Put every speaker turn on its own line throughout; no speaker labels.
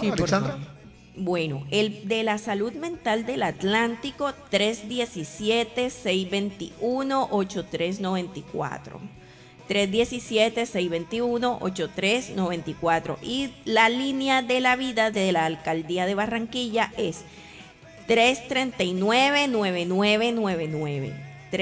Sí, por
Alexandra?
favor.
Bueno, el de la salud mental del Atlántico, 317-621-8394. 317-621-8394. Y la línea de la vida de la Alcaldía de Barranquilla es 339-9999.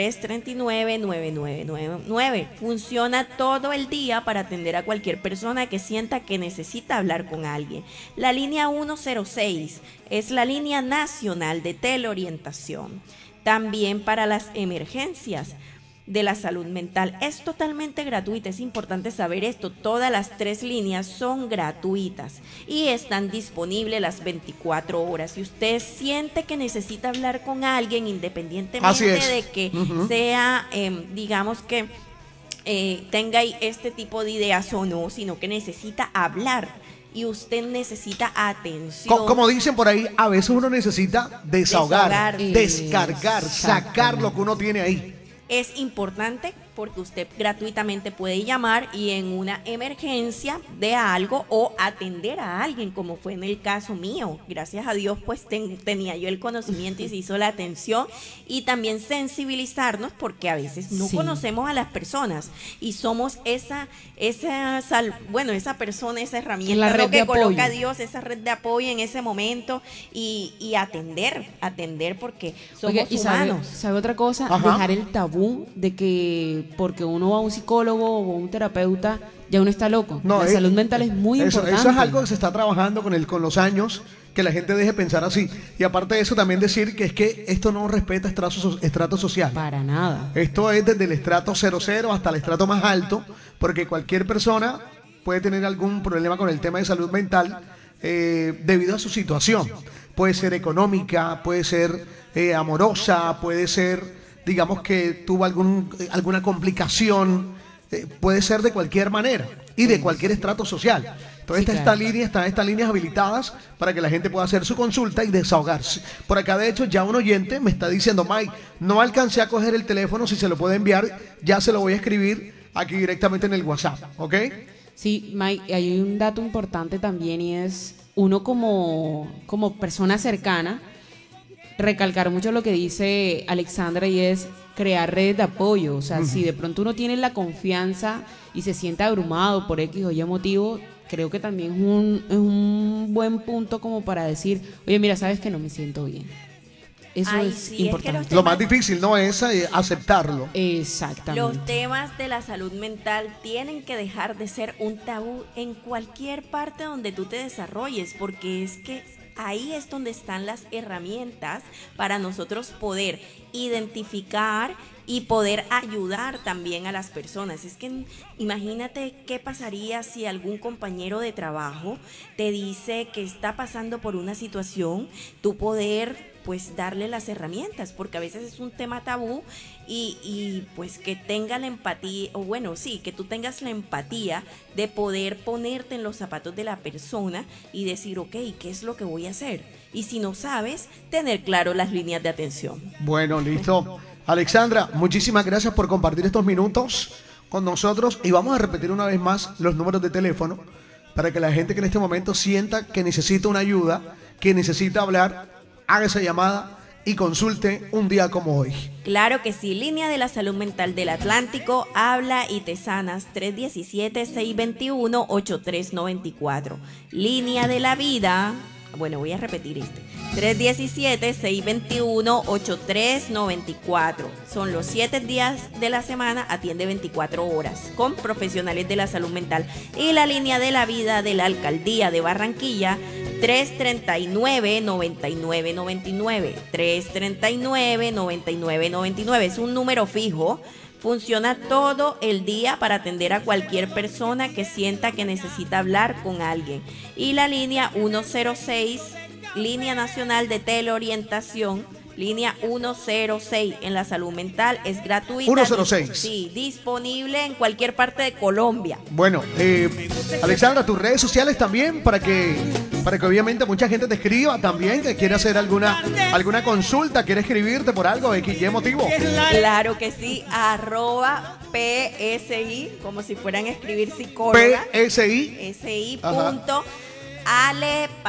339-9999. Funciona todo el día para atender a cualquier persona que sienta que necesita hablar con alguien. La línea 106 es la línea nacional de teleorientación. También para las emergencias de la salud mental. Es totalmente gratuita, es importante saber esto. Todas las 3 líneas son gratuitas y están disponibles las 24 horas. Si usted siente que necesita hablar con alguien, independientemente de que sea, digamos que tenga este tipo de ideas o no, sino que necesita hablar y usted necesita atención.
Como dicen por ahí, a veces uno necesita desahogar, descargar,
Exactamente.
sacar lo que uno tiene ahí.
Es importante porque usted gratuitamente puede llamar y en una emergencia de algo o atender a alguien, como fue en el caso mío. Gracias a Dios, pues tenía yo el conocimiento y se hizo la atención, y también sensibilizarnos porque a veces no conocemos a las personas y somos esa persona, esa herramienta,
la red
que
de apoyo.
coloca Dios, esa red de apoyo en ese momento y atender porque somos
Oiga, y
humanos.
sabe otra cosa,
Ajá.
dejar el tabú de que porque uno va a un psicólogo o a un terapeuta ya uno está loco.
No,
La salud mental es muy importante.
Eso es algo que se está trabajando con los años, que la gente deje pensar así. Y aparte de eso, también decir que es que esto no respeta estrato social.
Para nada.
Esto es desde el estrato 00 hasta el estrato más alto, porque cualquier persona puede tener algún problema con el tema de salud mental debido a su situación. Puede ser económica, puede ser amorosa, puede ser, digamos que tuvo alguna complicación, puede ser de cualquier manera y de cualquier estrato social. Entonces
Sí, claro.
están estas líneas habilitadas para que la gente pueda hacer su consulta y desahogarse. Por acá, de hecho, ya un oyente me está diciendo: Mike, no alcancé a coger el teléfono, si se lo puede enviar, ya se lo voy a escribir aquí directamente en el WhatsApp, ¿ok?
Sí, Mike, hay un dato importante también y es uno como persona cercana, recalcar mucho lo que dice Alexandra, y es crear redes de apoyo. O sea, si de pronto uno tiene la confianza y se siente abrumado por X o Y motivo, creo que también es un buen punto como para decir, oye, mira, sabes que no me siento bien. Eso
Ay,
es
sí, es que
importante.
los
Lo más difícil no es aceptarlo.
Exactamente.
Los temas de la salud mental tienen que dejar de ser un tabú en cualquier parte donde tú te desarrolles, porque es que ahí es donde están las herramientas para nosotros poder identificar y poder ayudar también a las personas. Es que imagínate qué pasaría si algún compañero de trabajo te dice que está pasando por una situación, tú poder pues darle las herramientas, porque a veces es un tema tabú y pues que tenga la empatía, o bueno, sí, que tú tengas la empatía de poder ponerte en los zapatos de la persona y decir, ok, ¿qué es lo que voy a hacer? Y si no sabes, tener claro las líneas de atención.
Bueno, listo. Alexandra, muchísimas gracias por compartir estos minutos con nosotros, y vamos a repetir una vez más los números de teléfono para que la gente que en este momento sienta que necesita una ayuda, que necesita hablar, haga esa llamada y consulte un día como hoy.
Claro que sí, línea de la salud mental del Atlántico, habla y te sanas, 317-621-8394. Línea de la vida, bueno, voy a repetir 317-621-8394. Son los 7 días de la semana, atiende 24 horas con profesionales de la salud mental. Y la línea de la vida de la Alcaldía de Barranquilla, 339-9999. 339-9999. Es un número fijo. Funciona todo el día para atender a cualquier persona que sienta que necesita hablar con alguien. Y la línea 106, línea nacional de teleorientación, línea 106 en la salud mental, es gratuita.
106.
Sí, disponible en cualquier parte de Colombia.
Bueno, Alexandra, tus redes sociales también, para que obviamente mucha gente te escriba también, que quiere hacer alguna consulta, quiere escribirte por algo, X, Y motivo.
Claro que sí, @PSI, como si fueran a escribir psicóloga.
PSI.
PSI.
Ajá.
Ale